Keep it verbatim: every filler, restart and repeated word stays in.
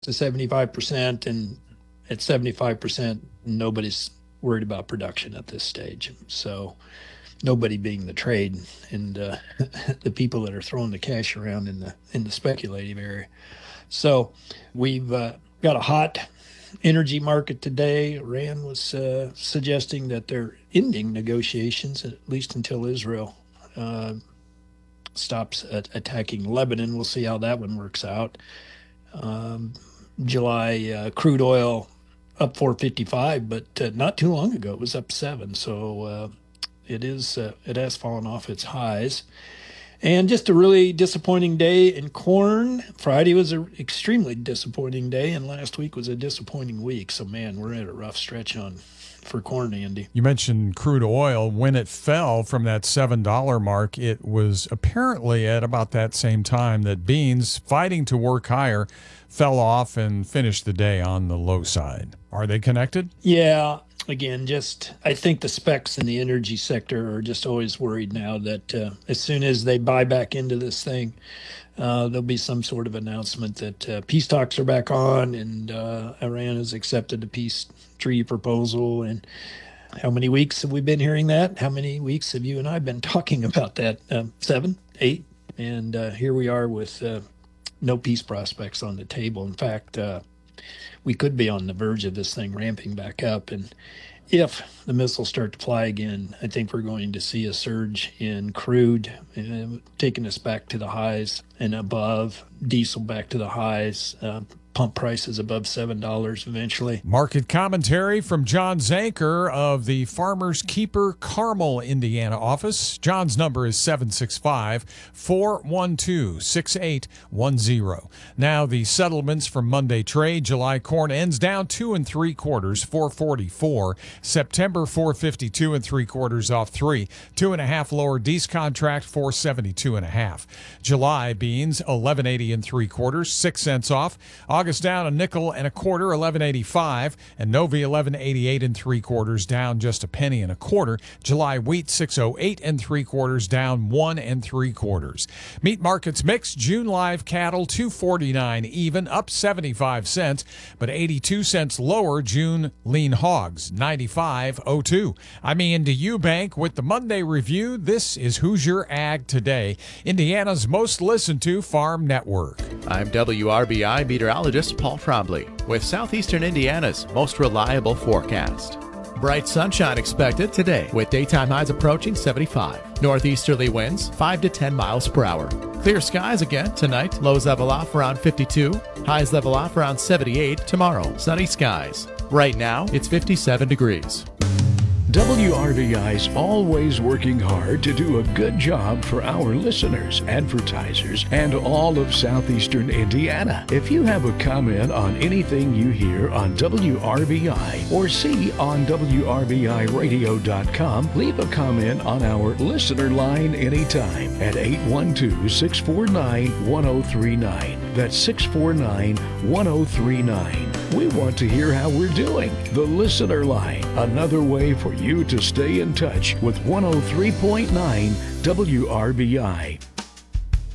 to seventy-five percent, and at seventy-five percent, nobody's worried about production at this stage. So nobody being the trade and uh, the people that are throwing the cash around in the in the speculative area. So we've uh, got a hot energy market today. Iran was uh, suggesting that they're ending negotiations, at least until Israel uh, stops at attacking Lebanon. We'll see how that one works out. Um, July uh, crude oil up four fifty-five, but uh, not too long ago it was up seven. So uh, it is uh, it has fallen off its highs. And just a really disappointing day in corn. Friday was an extremely disappointing day, and last week was a disappointing week. So, man, we're at a rough stretch on for corn, Andy. You mentioned crude oil. When it fell from that seven dollar mark, it was apparently at about that same time that beans, fighting to work higher, fell off and finished the day on the low side. Are they connected? Yeah. Again, just I think the specs in the energy sector are just always worried now that uh, as soon as they buy back into this thing, uh, there'll be some sort of announcement that uh, peace talks are back on, and uh, Iran has accepted the peace treaty proposal. And how many weeks have we been hearing that? How many weeks have you and I been talking about that? Um, seven, eight, and uh, here we are with uh, no peace prospects on the table. In fact, uh, we could be on the verge of this thing ramping back up. And if the missiles start to fly again, I think we're going to see a surge in crude, uh, taking us back to the highs and above, diesel back to the highs, uh, pump prices above seven dollars eventually. Market commentary from John Zanker of the Farmers Keeper Carmel, Indiana office. John's number is seven six five, four one two, six eight one zero. Now the settlements from Monday trade. July corn ends down two and three quarters, four forty-four. September four fifty-two and three quarters off three. Two and a half lower Dees contract, four seventy-two and a half. July beans eleven eighty and three quarters, six cents off. August down a nickel and a quarter, eleven eighty-five, and Novi eleven eighty-eight and three quarters, down just a penny and a quarter. July wheat six oh eight and three quarters, down one and three quarters. Meat markets mixed. June live cattle two forty-nine even, up seventy-five cents, but eighty-two cents lower. June lean hogs ninety-five oh two. I'm Ian Eubank with the Monday Review. This is Hoosier Ag Today, Indiana's most listened to farm network. I'm W R B I meteorologist Paul Trombley with Southeastern Indiana's most reliable forecast. Bright sunshine expected today with daytime highs approaching seventy-five. Northeasterly winds five to ten miles per hour. Clear skies again tonight. Lows level off around fifty-two. Highs level off around seventy-eight. Tomorrow, sunny skies. Right now, it's fifty-seven degrees. W R V I's always working hard to do a good job for our listeners, advertisers, and all of Southeastern Indiana. If you have a comment on anything you hear on W R V I or see on W R V I radio dot com, leave a comment on our listener line anytime at eight one two, six four nine, one oh three nine. That's six four nine, one oh three nine. We want to hear how we're doing. The listener line, another way for you to stay in touch with one oh three point nine W R V I.